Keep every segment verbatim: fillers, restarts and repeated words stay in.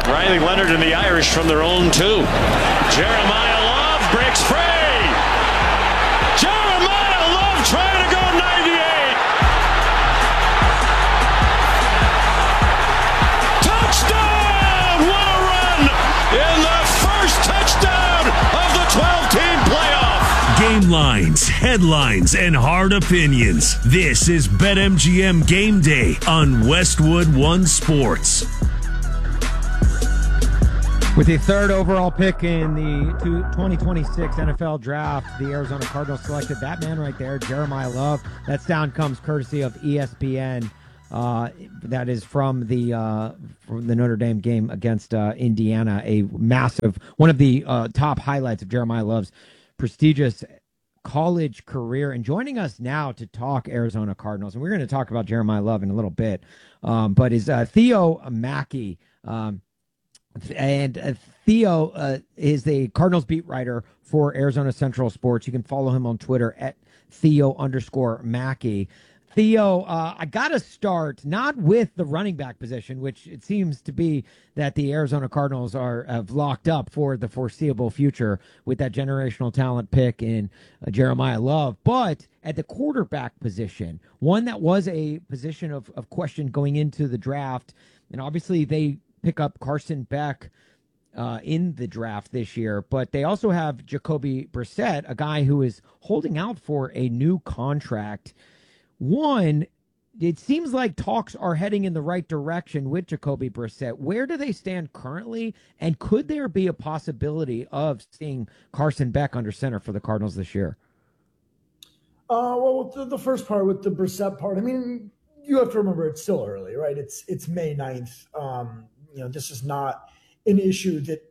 Riley Leonard and the Irish from their own two. Jeremiah Love breaks free. Jeremiah Love trying to go ninety-eight. Touchdown! What a run in the first touchdown of the twelve-team playoff. Game lines, headlines, and hard opinions. This is BetMGM Game Day on Westwood One Sports. With the third overall pick in the twenty twenty-six N F L Draft, the Arizona Cardinals selected that man right there, Jeremiah Love. That sound comes courtesy of E S P N. Uh, that is from the uh, from the Notre Dame game against uh, Indiana. A massive, one of the uh, top highlights of Jeremiah Love's prestigious college career. And joining us now to talk Arizona Cardinals, and we're going to talk about Jeremiah Love in a little bit, um, but is uh, Theo Mackey. Um, And uh, Theo uh, is the Cardinals beat writer for Arizona Central Sports. You can follow him on Twitter at Theo underscore Mackey. Theo, uh, I got to start not with the running back position, which it seems to be that the Arizona Cardinals are have locked up for the foreseeable future with that generational talent pick in uh, Jeremiah Love, but at the quarterback position, one that was a position of, of question going into the draft. And obviously they pick up Carson Beck uh, in the draft this year, but they also have Jacoby Brissett, a guy who is holding out for a new contract. One, it seems like talks are heading in the right direction with Jacoby Brissett. Where do they stand currently, and could there be a possibility of seeing Carson Beck under center for the Cardinals this year? Uh, well, the, the first part with the Brissett part, I mean, you have to remember it's still early, right? It's it's May ninth. Um, you know, this is not an issue that,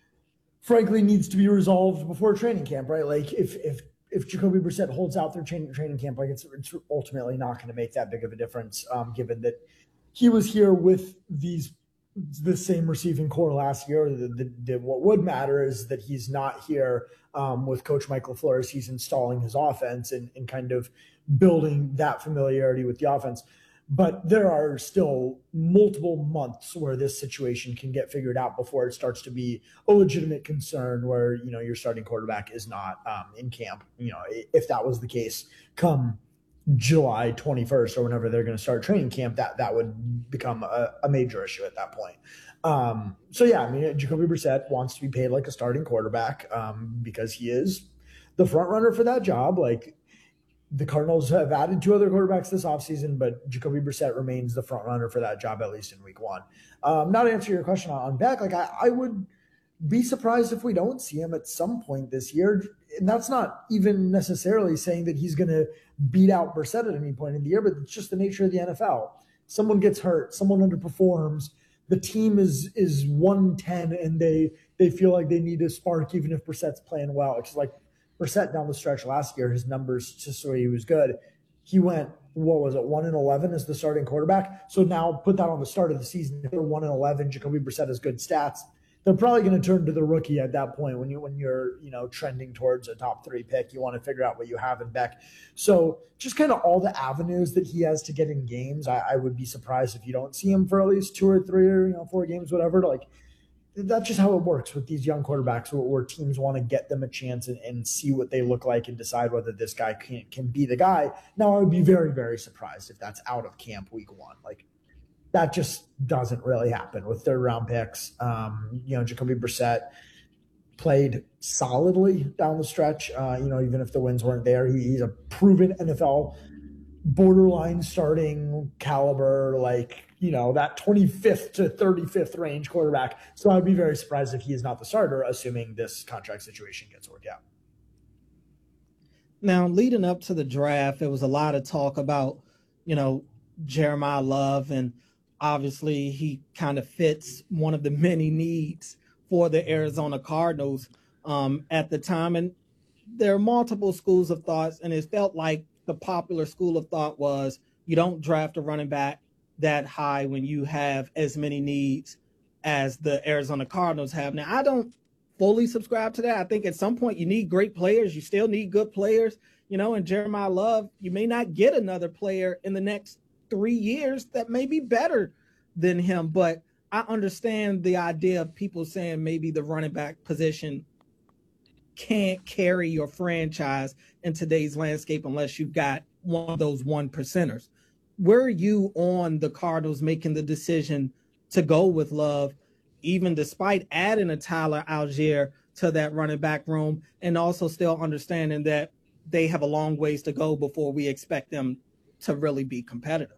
frankly, needs to be resolved before training camp, right? Like, if if if Jacoby Brissett holds out their training training camp, like it's, it's ultimately not going to make that big of a difference, um, given that he was here with these the same receiving core last year. The, the, the, what would matter is that he's not here um, with Coach Mike LaFleur as he's installing his offense and, and kind of building that familiarity with the offense. But there are still multiple months where this situation can get figured out before it starts to be a legitimate concern where, you know, your starting quarterback is not um, in camp. You know, if that was the case come July twenty-first or whenever they're going to start training camp, that, that would become a, a major issue at that point. Um, so, yeah, I mean, Jacoby Brissett wants to be paid like a starting quarterback um, because he is the front runner for that job. Like, the Cardinals have added two other quarterbacks this offseason, but Jacoby Brissett remains the front runner for that job, at least in week one. Um, now to answer your question on Beck, like I, I would be surprised if we don't see him at some point this year. And that's not even necessarily saying that he's going to beat out Brissett at any point in the year, but it's just the nature of the N F L. Someone gets hurt, someone underperforms, the team is is one ten and they they feel like they need a spark even if Brissett's playing well. It's like Brissett down the stretch last year, his numbers just so he was good. He went, what was it, one and eleven as the starting quarterback. So now put that on the start of the season. If they're one and eleven, Jacoby Brissett has good stats. They're probably going to turn to the rookie at that point when you when you're you know trending towards a top three pick. You want to figure out what you have in Beck. So just kind of all the avenues that he has to get in games. I, I would be surprised if you don't see him for at least two or three or you know four games, whatever. Like. That's just how it works with these young quarterbacks where, where teams want to get them a chance and, and see what they look like and decide whether this guy can, can be the guy. Now, I would be very, very surprised if that's out of camp week one. Like, that just doesn't really happen with third round picks. Um, you know, Jacoby Brissett played solidly down the stretch. Uh, you know, even if the wins weren't there, he, he's a proven N F L borderline starting caliber, like, you know, that twenty-fifth to thirty-fifth range quarterback. So I'd be very surprised if he is not the starter, assuming this contract situation gets worked out. Now, leading up to the draft, there was a lot of talk about, you know, Jeremiah Love, and obviously he kind of fits one of the many needs for the Arizona Cardinals um, at the time. And there are multiple schools of thoughts, and it felt like the popular school of thought was you don't draft a running back that high when you have as many needs as the Arizona Cardinals have. Now, I don't fully subscribe to that. I think at some point you need great players. You still need good players, you know, and Jeremiah Love, you may not get another player in the next three years that may be better than him. But I understand the idea of people saying maybe the running back position can't carry your franchise in today's landscape unless you've got one of those one percenters. Where are you on the Cardinals making the decision to go with Love, even despite adding a Tyler Algier to that running back room, and also still understanding that they have a long ways to go before we expect them to really be competitive?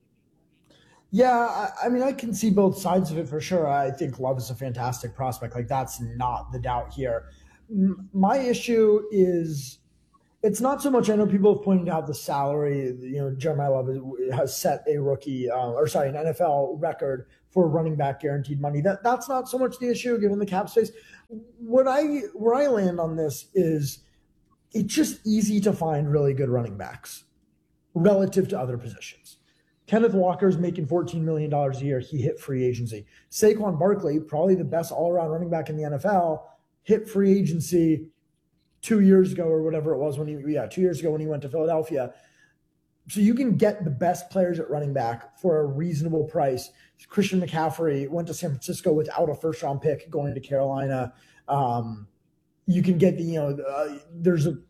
Yeah, I, I mean, I can see both sides of it for sure. I think Love is a fantastic prospect. Like, that's not the doubt here. M- my issue is, it's not so much, I know people have pointed out the salary, you know, Jeremiah Love has set a rookie, uh, or sorry, an N F L record for running back guaranteed money. That That's not so much the issue given the cap space. What I, where I land on this is it's just easy to find really good running backs relative to other positions. Kenneth Walker's making fourteen million dollars a year. He hit free agency. Saquon Barkley, probably the best all-around running back in the N F L, hit free agency two years ago or whatever it was when he, yeah, two years ago when he went to Philadelphia. So you can get the best players at running back for a reasonable price. Christian McCaffrey went to San Francisco without a first-round pick going to Carolina. Um, you can get the, you know, uh, there's a,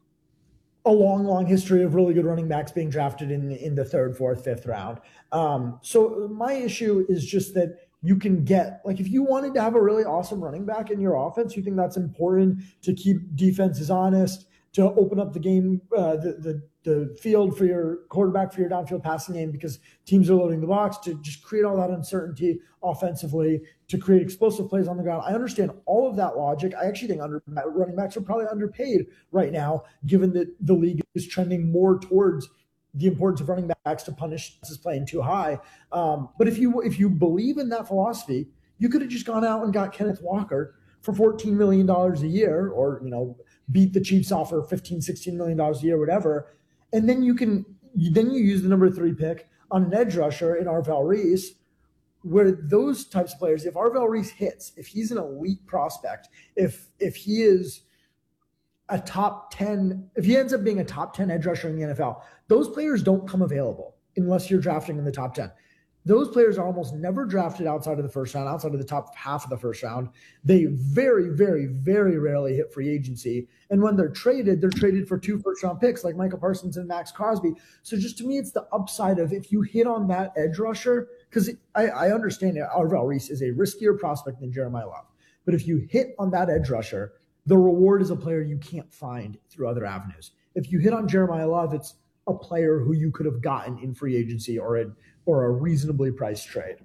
a long, long history of really good running backs being drafted in, in the third, fourth, fifth round. Um, so my issue is just that you can get, like, if you wanted to have a really awesome running back in your offense, you think that's important to keep defenses honest, to open up the game, uh, the, the the field for your quarterback, for your downfield passing game, because teams are loading the box, to just create all that uncertainty offensively, to create explosive plays on the ground. I understand all of that logic. I actually think under, running backs are probably underpaid right now, given that the league is trending more towards the importance of running backs to punish is playing too high. Um, but if you if you believe in that philosophy, you could have just gone out and got Kenneth Walker for fourteen million dollars a year, or, you know, beat the Chiefs off for fifteen, sixteen million dollars a year, whatever. And then you can, then you use the number three pick on an edge rusher in Arvel Reese, where those types of players, if Arvel Reese hits, if he's an elite prospect, if if he is a top ten, if he ends up being a top ten edge rusher in the N F L, those players don't come available unless you're drafting in the top ten. Those players are almost never drafted outside of the first round, outside of the top half of the first round. They very, very, very rarely hit free agency. And when they're traded, they're traded for two first-round picks like Micah Parsons and Max Crosby. So just to me, it's the upside of if you hit on that edge rusher, because I, I understand that Arvel Reese is a riskier prospect than Jeremiah Love. But if you hit on that edge rusher, the reward is a player you can't find through other avenues. If you hit on Jeremiah Love, it's a player who you could have gotten in free agency or a, or a reasonably priced trade.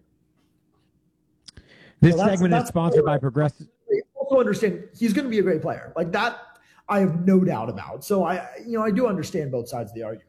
This so that's, segment that's is sponsored by Progressive. I also understand he's going to be a great player. Like that, I have no doubt about. So I, you know, I do understand both sides of the argument.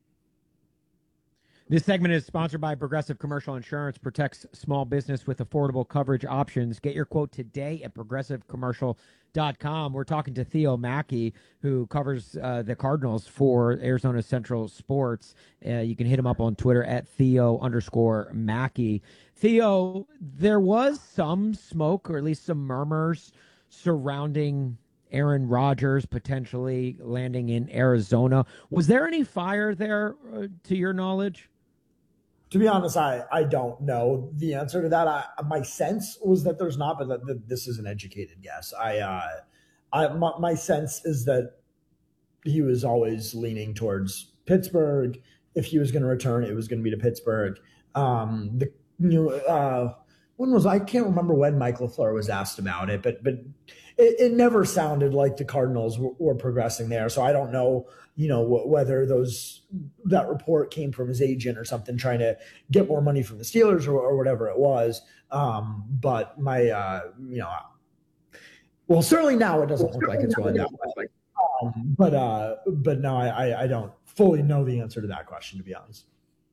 This segment is sponsored by Progressive Commercial Insurance. Protects small business with affordable coverage options. Get your quote today at progressive commercial dot com. We're talking to Theo Mackey, who covers uh, the Cardinals for Arizona Central Sports. Uh, you can hit him up on Twitter at Theo underscore Mackey. Theo, there was some smoke, or at least some murmurs, surrounding Aaron Rodgers potentially landing in Arizona. Was there any fire there, uh, to your knowledge? To be honest, I, I don't know the answer to that. I, my sense was that there's not, but that, that this is an educated guess. I, uh, I my, my sense is that he was always leaning towards Pittsburgh. If he was going to return, it was going to be to Pittsburgh. Um, the you know, uh, when was I can't remember when Mike LaFleur was asked about it, but but it, it never sounded like the Cardinals were, were progressing there. So I don't know, you know, whether those that report came from his agent or something, trying to get more money from the Steelers or, or whatever it was. Um, but my, uh, you know, well, certainly now it doesn't look like it's going that way. Um, but uh, but no, I I don't fully know the answer to that question, to be honest.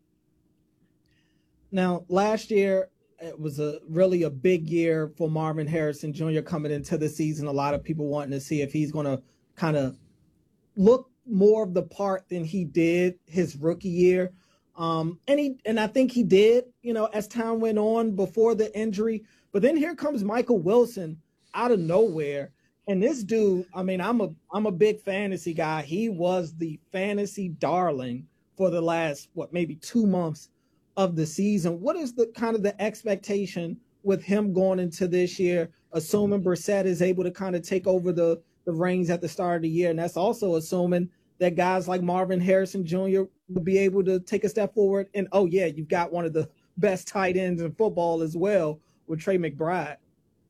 Now, last year, it was a really a big year for Marvin Harrison Junior coming into the season. A lot of people wanting to see if he's going to kind of look more of the part than he did his rookie year. Um, and he, and I think he did, you know, as time went on before the injury. But then here comes Michael Wilson out of nowhere. And this dude, I mean, I'm a I'm a big fantasy guy. He was the fantasy darling for the last, what, maybe two months of the season. What is the kind of the expectation with him going into this year, assuming Brissett is able to kind of take over the, the reins at the start of the year? And that's also assuming that guys like Marvin Harrison Junior will be able to take a step forward. And, oh, yeah, you've got one of the best tight ends in football as well with Trey McBride.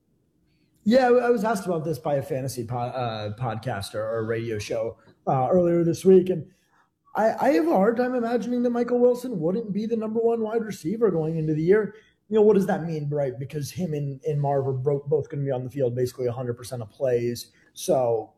Yeah, I was asked about this by a fantasy po- uh, podcaster or radio show uh, earlier this week. And I, I have a hard time imagining that Michael Wilson wouldn't be the number one wide receiver going into the year. You know, what does that mean, right? Because him and, and Marv are both going to be on the field basically one hundred percent of plays. So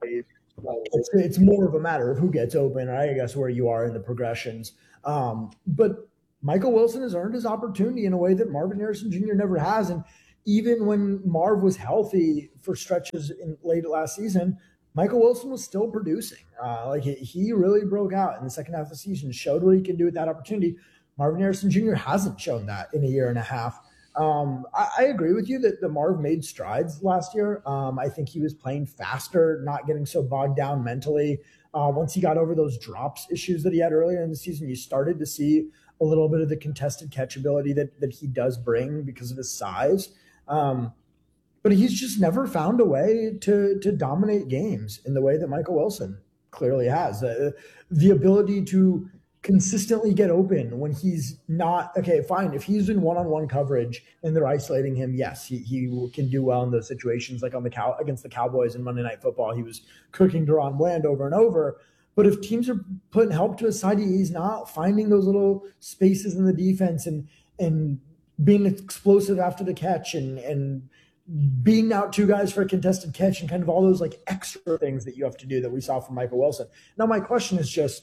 it's, it's more of a matter of who gets open, or I guess where you are in the progressions. Um, but Michael Wilson has earned his opportunity in a way that Marvin Harrison Junior never has. And even when Marv was healthy for stretches in late last season, Michael Wilson was still producing. Uh, like he, he really broke out in the second half of the season, showed what he can do with that opportunity. Marvin Harrison Junior hasn't shown that in a year and a half. Um, I, I agree with you that the Marv made strides last year. Um, I think he was playing faster, not getting so bogged down mentally. Uh, once he got over those drops issues that he had earlier in the season, you started to see a little bit of the contested catch ability that, that he does bring because of his size. Um, but he's just never found a way to to dominate games in the way that Michael Wilson clearly has. Uh, the ability to consistently get open when he's not, okay, fine. If he's in one-on-one coverage and they're isolating him, yes, he, he can do well in those situations. Like on the cow against the Cowboys in Monday Night Football, he was cooking DaRon Bland over and over. But if teams are putting help to his side, he's not finding those little spaces in the defense and and being explosive after the catch and and being out two guys for a contested catch and kind of all those like extra things that you have to do that we saw from Michael Wilson. Now, my question is just,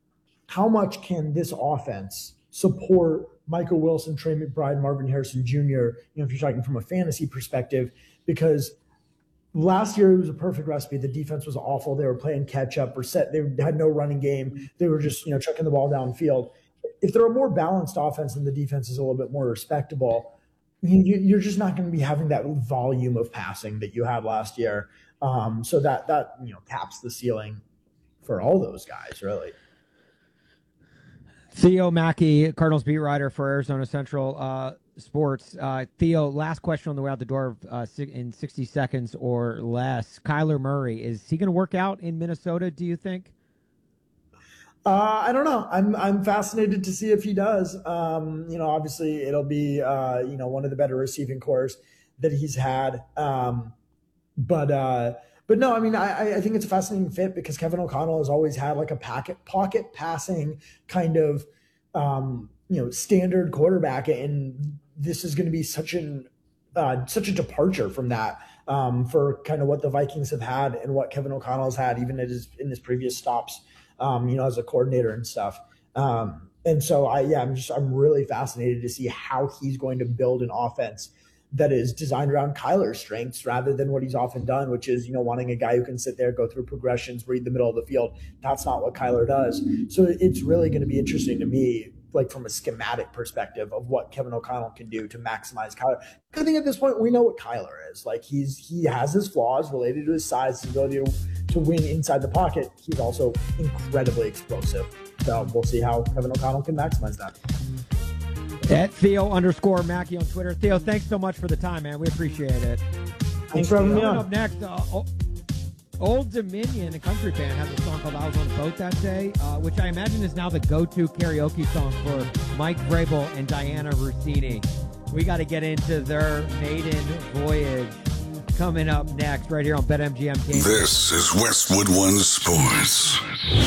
how much can this offense support Michael Wilson, Trey McBride, Marvin Harrison Junior, you know, if you're talking from a fantasy perspective? Because last year it was a perfect recipe. The defense was awful. They were playing catch up or set. They had no running game. They were just, you know, chucking the ball downfield. If they're a more balanced offense and the defense is a little bit more respectable, you, you're just not going to be having that volume of passing that you had last year. Um, so that, that, you know, taps the ceiling for all those guys, really. Theo Mackey, Cardinals beat writer for Arizona Central uh, Sports. Uh, Theo, last question on the way out the door uh, in sixty seconds or less. Kyler Murray, is he going to work out in Minnesota, do you think? Uh, I don't know. I'm I'm fascinated to see if he does. Um, you know, obviously it'll be uh, you know, one of the better receiving cores that he's had. Um, but uh, but no, I mean, I I think it's a fascinating fit because Kevin O'Connell has always had like a pocket pocket passing kind of um, you know, standard quarterback, and this is going to be such an uh, such a departure from that um, for kind of what the Vikings have had and what Kevin O'Connell has had even in his in his previous stops. Um, you know, as a coordinator and stuff. Um, and so I, yeah, I'm just, I'm really fascinated to see how he's going to build an offense that is designed around Kyler's strengths rather than what he's often done, which is, you know, wanting a guy who can sit there, go through progressions, read the middle of the field. That's not what Kyler does. So it's really going to be interesting to me, like from a schematic perspective of what Kevin O'Connell can do to maximize Kyler. I think at this point, we know what Kyler is. Like he's, he has his flaws related to his size, his ability to, to win inside the pocket. He's also incredibly explosive. So we'll see how Kevin O'Connell can maximize that. At Theo underscore Mackey on Twitter. Theo, thanks so much for the time, man. We appreciate it. Thanks for having me on. Up next, uh, Old Dominion, a country band, has a song called I Was on a Boat That Day, uh, which I imagine is now the go-to karaoke song for Mike Vrabel and Diana Rossini. We got to get into their maiden voyage coming up next right here on BetMGM Game. This is Westwood One Sports.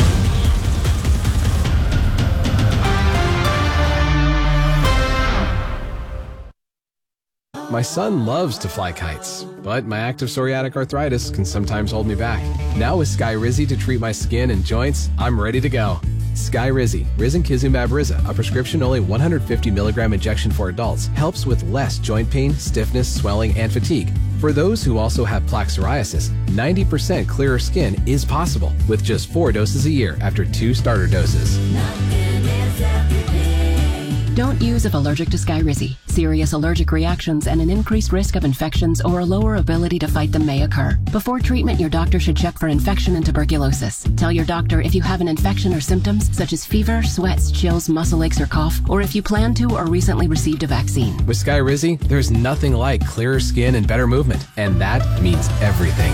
My son loves to fly kites, but my active psoriatic arthritis can sometimes hold me back. Now with Skyrizi to treat my skin and joints, I'm ready to go. Skyrizi, risankizumab Riza, a prescription-only one hundred fifty milligram injection for adults, helps with less joint pain, stiffness, swelling, and fatigue. For those who also have plaque psoriasis, ninety percent clearer skin is possible with just four doses a year after two starter doses. Don't use if allergic to Skyrizi. Serious allergic reactions and an increased risk of infections or a lower ability to fight them may occur. Before treatment, your doctor should check for infection and tuberculosis. Tell your doctor if you have an infection or symptoms such as fever, sweats, chills, muscle aches, or cough, or if you plan to or recently received a vaccine. With Skyrizi, there's nothing like clearer skin and better movement, and that means everything.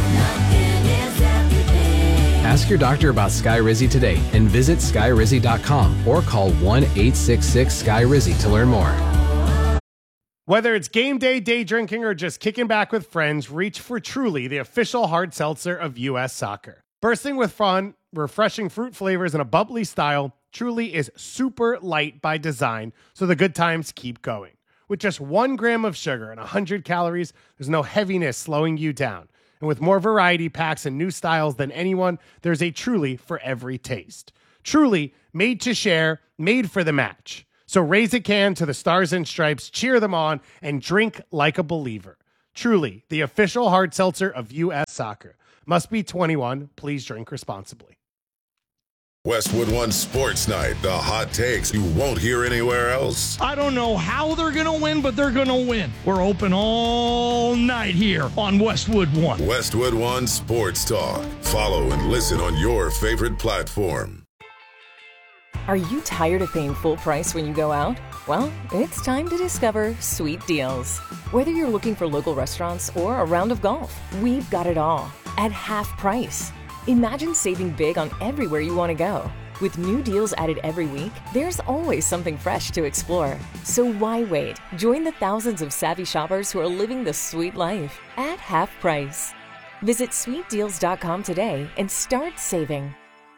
Ask your doctor about Skyrizi today and visit skyrizi dot com or call one eight six six Sky Rizzy to learn more. Whether it's game day, day drinking, or just kicking back with friends, reach for Truly, the official hard seltzer of U S Soccer. Bursting with fun, refreshing fruit flavors, and a bubbly style, Truly is super light by design, so the good times keep going. With just one gram of sugar and one hundred calories, there's no heaviness slowing you down. And with more variety packs and new styles than anyone, there's a Truly for every taste. Truly, made to share, made for the match. So raise a can to the Stars and Stripes, cheer them on, and drink like a believer. Truly, the official hard seltzer of U S Soccer. Must be twenty-one. Please drink responsibly. Westwood One Sports Night, the hot takes you won't hear anywhere else. I don't know how they're going to win, but they're going to win. We're open all night here on Westwood One. Westwood One Sports Talk. Follow and listen on your favorite platform. Are you tired of paying full price when you go out? Well, it's time to discover Sweet Deals. Whether you're looking for local restaurants or a round of golf, we've got it all at half price. Imagine saving big on everywhere you want to go. With new deals added every week, there's always something fresh to explore. So why wait? Join the thousands of savvy shoppers who are living the sweet life at half price. Visit sweet deals dot com today and start saving.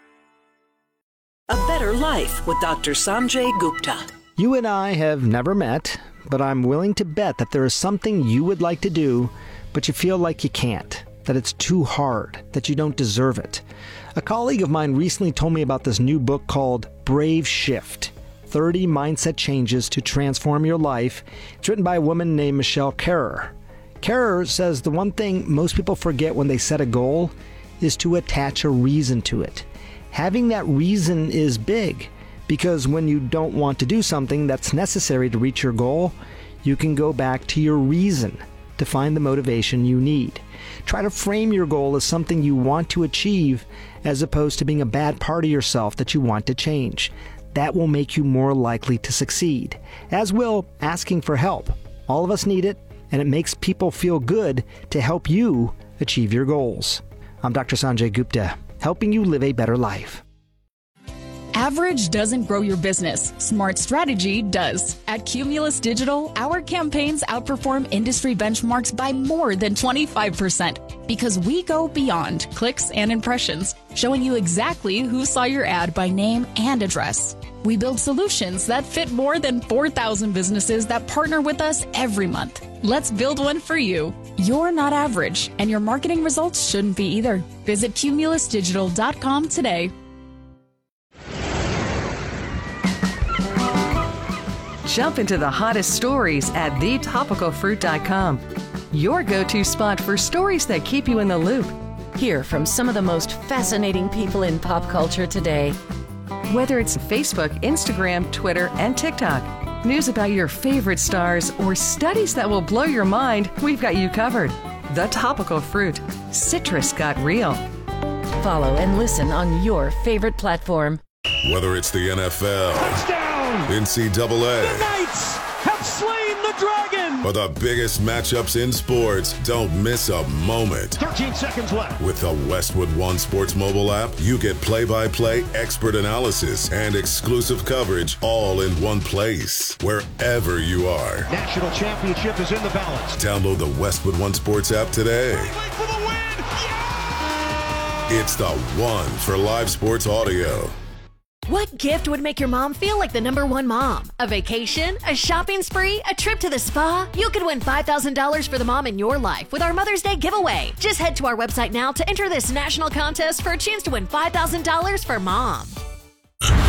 A Better Life with Doctor Sanjay Gupta. You and I have never met, but I'm willing to bet that there is something you would like to do, but you feel like you can't. That it's too hard, that you don't deserve it. A colleague of mine recently told me about this new book called Brave Shift, thirty Mindset Changes to Transform Your Life. It's written by a woman named Michelle Kerrer. Kerrer says the one thing most people forget when they set a goal is to attach a reason to it. Having that reason is big, because when you don't want to do something that's necessary to reach your goal, you can go back to your reason to find the motivation you need. Try to frame your goal as something you want to achieve as opposed to being a bad part of yourself that you want to change. That will make you more likely to succeed, as will asking for help. All of us need it, and it makes people feel good to help you achieve your goals. I'm Doctor Sanjay Gupta, helping you live a better life. Average doesn't grow your business. Smart strategy does. At Cumulus Digital, our campaigns outperform industry benchmarks by more than twenty-five percent because we go beyond clicks and impressions, showing you exactly who saw your ad by name and address. We build solutions that fit more than four thousand businesses that partner with us every month. Let's build one for you. You're not average, and your marketing results shouldn't be either. Visit cumulus digital dot com today. Jump into the hottest stories at the topical fruit dot com. Your go-to spot for stories that keep you in the loop. Hear from some of the most fascinating people in pop culture today. Whether it's Facebook, Instagram, Twitter, and TikTok, news about your favorite stars, or studies that will blow your mind, we've got you covered. The Topical Fruit. Citrus got real. Follow and listen on your favorite platform. Whether it's the N F L, touchdown, N C double A, the Knights have slain the dragon, or the biggest matchups in sports, don't miss a moment. thirteen seconds left. With the Westwood One Sports mobile app, you get play-by-play expert analysis and exclusive coverage all in one place, wherever you are. National championship is in the balance. Download the Westwood One Sports app today. For the win. Yeah! It's the one for live sports audio. What gift would make your mom feel like the number one mom? A vacation? A shopping spree? A trip to the spa? You could win five thousand dollars for the mom in your life with our Mother's Day giveaway. Just head to our website now to enter this national contest for a chance to win five thousand dollars for mom.